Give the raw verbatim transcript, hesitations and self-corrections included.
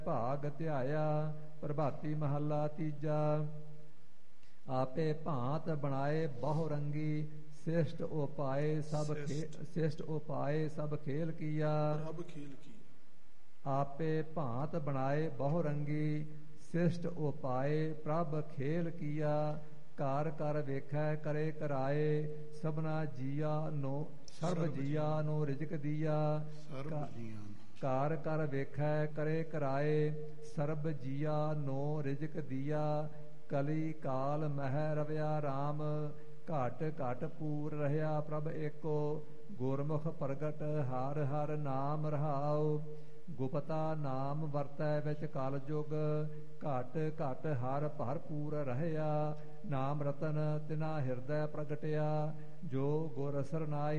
ਭਾਗ ਧਿਆਇਆ। ਪ੍ਰਭਾਤੀ ਮਹੱਲਾ ਤੀਜਾ। ਆਪੇ ਭਾਂਤ ਬਣਾਏ ਬਹੁ ਰੰਗੀ, ਸਿਸ਼ਟ ਉਪਾਏ ਸਭ ਖੇ- ਸਿਸ਼ਟ ਉਪਾਏ ਸਭ ਖੇਲ ਕੀਆ। ਪ੍ਰਭ ਖੇਲ ਕੀ। ਆਪੇ ਭਾਂਤ ਬਣਾਏ ਬਹੁ ਰੰਗੀ, ਸਿਸ਼ਟ ਉਪਾਏ ਪ੍ਰਭ ਖੇਲ ਕੀਆ। ਕਰ ਕਰ ਵੇਖੈ ਕਰੇ ਕਰਾਏ, ਸਭਨਾ ਜੀਆ ਨੋ ਸਰਬ ਜੀਆ ਨੋ ਰਿਜਕ ਦੀਆ। ਸਰਬ ਜੀਆਂ ਨੂੰ। ਕਾਰ ਕਰ ਵੇਖੈ ਕਰੇ ਕਰਾਏ, ਸਰਬ ਜੀਆ ਨੋ ਰਿਜਕ ਦੀਆ। ਕਲੀ ਕਾਲ ਮਹਿ ਰਵਿਆ ਰਾਮ, ਘਟ ਘਟ ਪੂਰ ਰਹਿਆ ਪ੍ਰਭ ਏਕੋ। ਗੁਰਮੁਖ ਪ੍ਰਗਟ ਹਰ ਹਰ ਨਾਮ ਰਹਾਉ, ਗੁਪਤਾ ਨਾਮ ਵਰਤੈ ਵਿੱਚ ਕਲ ਜੁਗ। ਘਟ ਘਟ ਹਰ ਭਰਪੂਰ ਰਹਿਆ, ਨਾਮ ਰਤਨ ਤਿਨਾ ਹਿਰਦੈ ਪ੍ਰਗਟਿਆ। ਜੋ ਗੁਰ ਸਰਨਾਈ